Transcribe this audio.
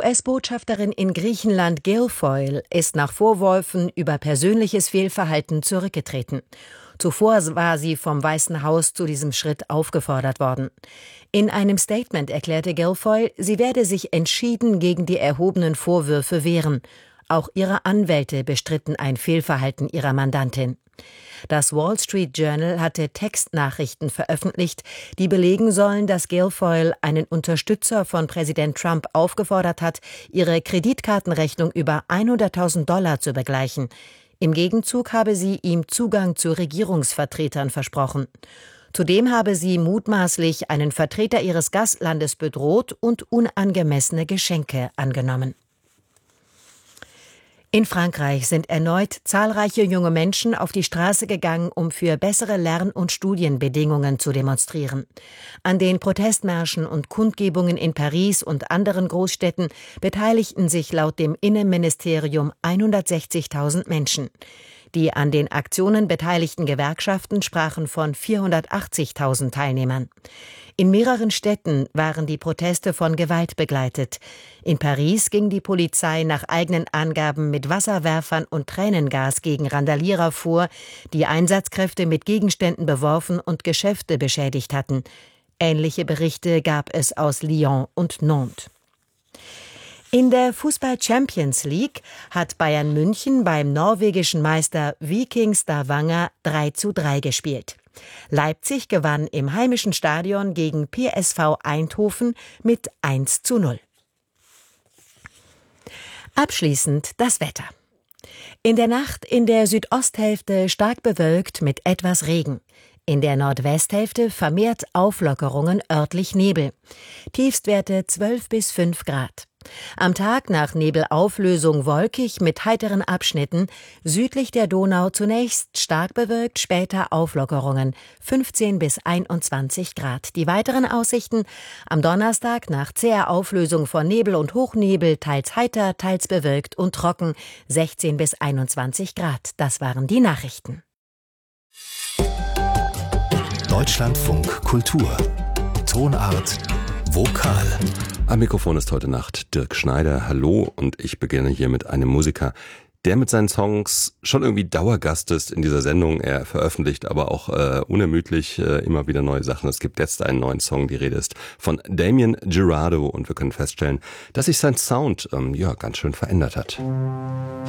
US-Botschafterin in Griechenland Guilfoyle ist nach Vorwürfen über persönliches Fehlverhalten zurückgetreten. Zuvor war sie vom Weißen Haus zu diesem Schritt aufgefordert worden. In einem Statement erklärte Guilfoyle, sie werde sich entschieden gegen die erhobenen Vorwürfe wehren. Auch ihre Anwälte bestritten ein Fehlverhalten ihrer Mandantin. Das Wall Street Journal hatte Textnachrichten veröffentlicht, die belegen sollen, dass Guilfoyle einen Unterstützer von Präsident Trump aufgefordert hat, ihre Kreditkartenrechnung über $100.000 zu begleichen. Im Gegenzug habe sie ihm Zugang zu Regierungsvertretern versprochen. Zudem habe sie mutmaßlich einen Vertreter ihres Gastlandes bedroht und unangemessene Geschenke angenommen. In Frankreich sind erneut zahlreiche junge Menschen auf die Straße gegangen, um für bessere Lern- und Studienbedingungen zu demonstrieren. An den Protestmärschen und Kundgebungen in Paris und anderen Großstädten beteiligten sich laut dem Innenministerium 160.000 Menschen. Die an den Aktionen beteiligten Gewerkschaften sprachen von 480.000 Teilnehmern. In mehreren Städten waren die Proteste von Gewalt begleitet. In Paris ging die Polizei nach eigenen Angaben mit Wasserwerfern und Tränengas gegen Randalierer vor, die Einsatzkräfte mit Gegenständen beworfen und Geschäfte beschädigt hatten. Ähnliche Berichte gab es aus Lyon und Nantes. In der Fußball-Champions League hat Bayern München beim norwegischen Meister Viking Stavanger 3:3 gespielt. Leipzig gewann im heimischen Stadion gegen PSV Eindhoven mit 1:0. Abschließend das Wetter. In der Nacht in der Südosthälfte stark bewölkt mit etwas Regen. In der Nordwesthälfte vermehrt Auflockerungen, örtlich Nebel. Tiefstwerte 12 bis 5 Grad. Am Tag nach Nebelauflösung wolkig mit heiteren Abschnitten, südlich der Donau zunächst stark bewölkt, später Auflockerungen, 15 bis 21 Grad. Die weiteren Aussichten: am Donnerstag nach zäher Auflösung von Nebel und Hochnebel, teils heiter, teils bewölkt und trocken, 16 bis 21 Grad. Das waren die Nachrichten. Deutschlandfunk Kultur. Tonart Vokal. Am Mikrofon ist heute Nacht Dirk Schneider. Hallo, und ich beginne hier mit einem Musiker, der mit seinen Songs schon irgendwie Dauergast ist in dieser Sendung. Er veröffentlicht aber auch unermüdlich immer wieder neue Sachen. Es gibt jetzt einen neuen Song, die Rede ist von Damien Jurado, und wir können feststellen, dass sich sein Sound ganz schön verändert hat.